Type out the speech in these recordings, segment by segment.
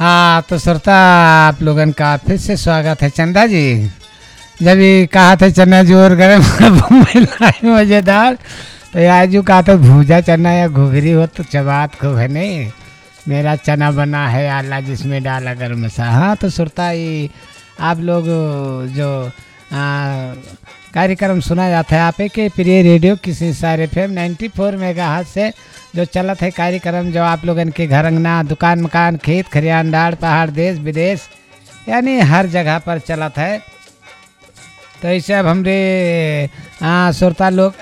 हाँ तो श्रोता आप लोगन का फिर से स्वागत है। चंदा जी जब ये कहा था चना जोर गरम मज़ेदार, तो आज कहा तो भूजा चना या घुघरी हो तो चबात खूब है नहीं। मेरा चना बना है आला जिसमें डाला गरम मसाला। हाँ तो श्रोता ये आप लोग जो कार्यक्रम सुना जाता है आप के प्रिय रेडियो किसी सारे FM 94 मेगाहर्ट्ज़ से जो चलत है कार्यक्रम, जो आप लोगन के घर अंगना दुकान मकान खेत खरियान डाड़ पहाड़ देश विदेश यानी हर जगह पर चलत है। तो ऐसे अब हमरे श्रोता लोग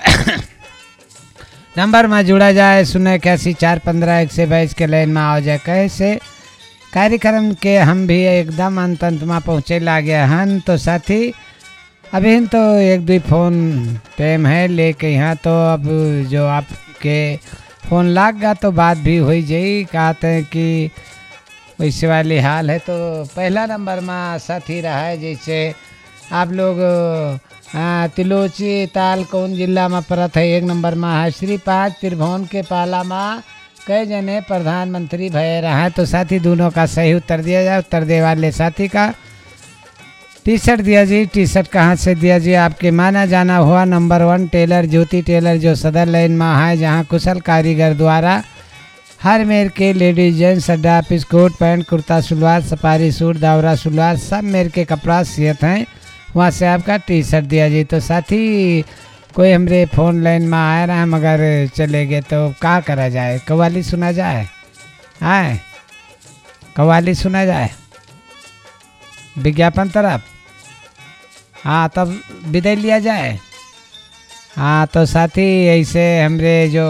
नंबर में जुड़ा जाए 081-415-122 के लाइन में आ जाए। कैसे कार्यक्रम के हम भी एकदम अंत में पहुँचे ला गया हन। तो साथी अभी तो एक दो फोन टाइम है लेके यहाँ, तो अब जो आपके फ़ोन लाग गया तो बात भी हो जाई। कहते हैं कि वैसे वाली हाल है। तो पहला नंबर में साथी रहा है, जैसे आप लोग तिलोची ताल कौन जिला में परत है। एक नंबर में है श्री 5 त्रिभुवन के पाला में कई जने प्रधानमंत्री भय रहा है। तो साथी दोनों का सही उत्तर दिया जाए। उत्तर दे वाले साथी का टी शर्ट दिया जी। टी शर्ट कहाँ से दिया जी? आपके माना जाना हुआ नंबर 1 टेलर ज्योति टेलर जो सदर लाइन में है, जहाँ कुशल कारीगर द्वारा हर मेर के लेडीज जेंट्स अड्डा piece coat pant kurta salwar safari suit दावरा salwar सब मेर के कपड़ा सियत हैं, वहाँ से आपका टी शर्ट दिया जी। तो साथी कोई हमरे फ़ोन लाइन में आ रहा है मगर चले गए, तो क्या करा जाए? कव्वाली सुना जाए? हाँ कव्वाली सुना जाए विज्ञापन तरफ। हाँ तब विदाई लिया जाए। हाँ तो साथी ऐसे हमरे जो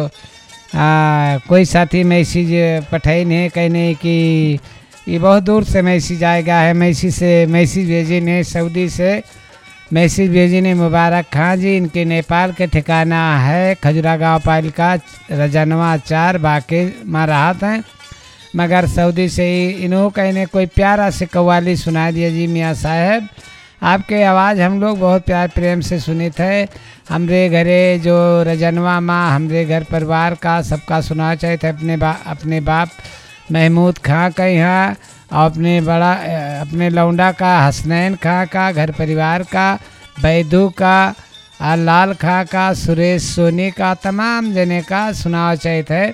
कोई साथी मैसेज पठाई नहीं कहने कि ये बहुत दूर से मैसेज आएगा है। मैसेज से मैसेज भेजी ने सऊदी से मैसेज भेजी ने मुबारक खां जी, इनके नेपाल के ठिकाना है खजुरा गाँव पालिका रजनवा 4 बाके में राहत हैं, मगर सऊदी से ही इन्हों कहने कोई प्यारा से कव्वाली सुना दिया जी। मियाँ साहब आपके आवाज़ हम लोग बहुत प्यार प्रेम से सुनी थे। हमरे घरे जो रजनवा माँ हमरे घर परिवार का सबका सुना चाहे थे। अपने बाप महमूद खां का यहाँ और अपने लौंडा का हसनैन खां का, घर परिवार का बैदू का, लाल खां का, सुरेश सोनी का, तमाम जने का सुना चाहे थे।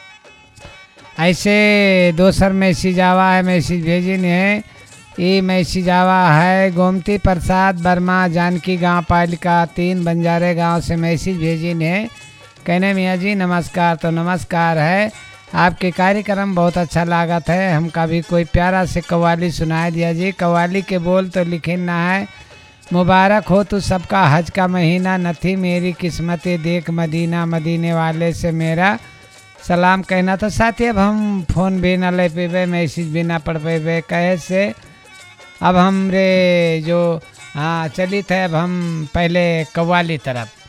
ऐसे दोसर मैसेज आवा है, मैसेज भेजी है। ये मैसेज आवा है गोमती प्रसाद वर्मा जानकी गांव पालिका 3 बंजारे गांव से मैसेज भेजी है। कहने मियाँ जी नमस्कार। तो नमस्कार है, आपके कार्यक्रम बहुत अच्छा लागत है। हमका भी कोई प्यारा से कव्वाली सुनाए दिया जी। कव्वाली के बोल तो लिखे ना है। मुबारक हो तू सबका हज का महीना, नथी मेरी किस्मतें देख मदीना, मदीने वाले से मेरा सलाम कहना। तो साथी अब हम फ़ोन भी ना ले पेबे, मैसेज भी ना पढ़ पेबे, कहे से अब हमरे जो चली थे अब हम पहले कव्वाली तरफ।